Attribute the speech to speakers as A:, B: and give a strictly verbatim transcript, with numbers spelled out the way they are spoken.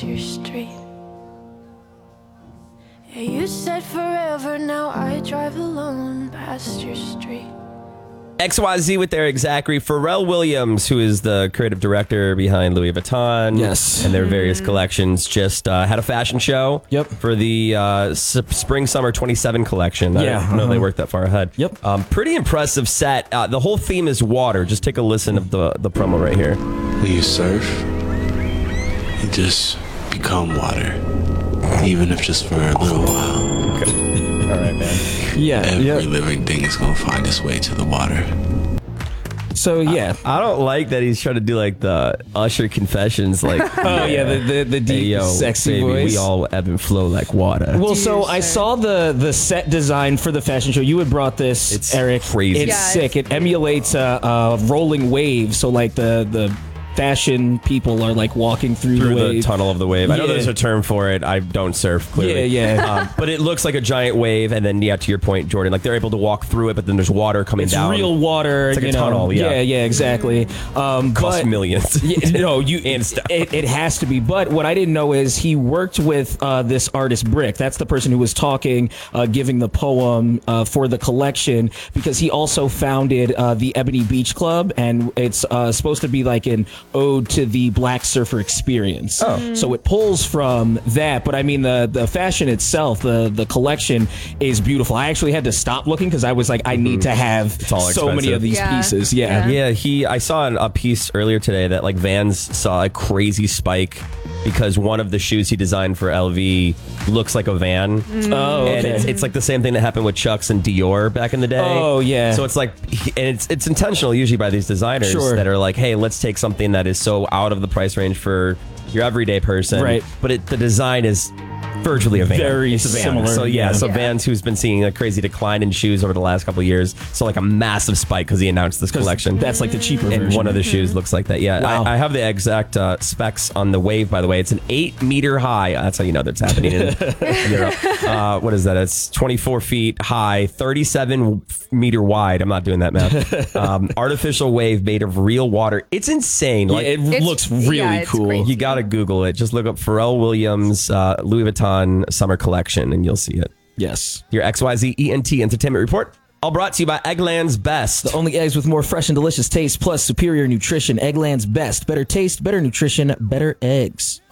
A: your street. Yeah, you said forever, now I drive alone past your street.
B: X Y Z with Eric Zachary. Pharrell Williams, who is the creative director behind Louis Vuitton,
C: yes,
B: and their various collections, just uh, had a fashion show.
C: Yep.
B: For the uh, s- spring summer twenty-seven collection.
C: Yeah,
B: I didn't know
C: uh-huh.
B: they worked that far ahead.
C: Yep.
B: Um, pretty impressive set. Uh, the whole theme is water. Just take a listen of the the promo right here.
D: When you surf, you just become water, even if just for a little while.
B: Okay. All right, man.
C: Yeah.
D: Every
C: yeah.
D: living thing is gonna find its way to the water.
C: So yeah,
B: I, I don't like that he's trying to do like the Usher confessions, like
C: oh yeah, the the, the deep,
B: hey, yo,
C: sexy
B: baby,
C: voice.
B: we all ebb and flow like water.
C: Well, so I saw the the set design for the fashion show. You had brought this,
B: It's
C: Eric.
B: crazy.
C: It's
E: Yeah,
C: sick. It emulates a, a rolling wave. So like the the fashion people are like walking through,
B: Through
C: the
B: the
C: wave.
B: tunnel of the wave. I know
C: Yeah.
B: there's a term for it. I don't surf, clearly.
C: Yeah, yeah.
B: Um, but it looks like a giant wave, and then, yeah, to your point, Jordan, like they're able to walk through it, but then there's water coming
C: It's
B: down.
C: real water.
B: It's like a
C: you know.
B: tunnel, yeah.
C: yeah, yeah, exactly. Um,
B: Costs
C: but,
B: millions.
C: Yeah, no, you
B: And stuff.
C: It, it has to be. But what I didn't know is he worked with uh, this artist Brick. That's the person who was talking, uh, giving the poem uh, for the collection, because he also founded uh, the Ebony Beach Club, and it's uh, supposed to be like an ode to the Black Surfer experience.
B: Oh.
C: So it pulls from that. But I mean, the the fashion itself, the the collection is beautiful. I actually had to stop looking because I was like, I need to have
B: all
C: so many
B: expensive.
C: of these
E: Yeah.
C: pieces. Yeah.
B: Yeah, he. I saw an, a piece earlier today that like Vans saw a crazy spike because one of the shoes he designed for L V looks like a van.
C: Oh,
B: And
C: okay.
B: it's, it's like the same thing that happened with Chucks and Dior back in the day.
C: Oh, yeah.
B: So it's like, and it's it's intentional usually by these designers
C: Sure.
B: that are like, hey, let's take something that is so out of the price range for your everyday person,
C: Right.
B: But it, the design is virtually a van.
C: Very
B: It's a van.
C: similar,
B: So yeah,
C: yeah.
B: so
E: Yeah.
B: Vans, who's been seeing a crazy decline in shoes over the last couple of years, so like a massive spike because he announced this collection.
C: That's like the cheaper
B: And
C: version.
B: one of the shoes looks like that. Yeah,
C: Wow.
B: I, I have the exact uh, specs on the Wave, by the way. It's an eight meter high. That's how you know that's happening in Europe. Uh, what is that? It's twenty-four feet high, thirty-seven meter wide. I'm not doing that math. Um, artificial wave made of real water. It's insane.
C: Yeah,
B: Like
C: it
E: It's-
C: looks really
E: yeah, it's
C: cool.
E: crazy.
B: you got to Google it. Just look up Pharrell Williams uh, Louis Vuitton summer collection, and you'll see it.
C: Yes.
B: Your X Y Z E N T Entertainment Report. All brought to you by Eggland's Best.
C: The only eggs with more fresh and delicious taste plus superior nutrition. Eggland's Best. Better taste, better nutrition, better eggs.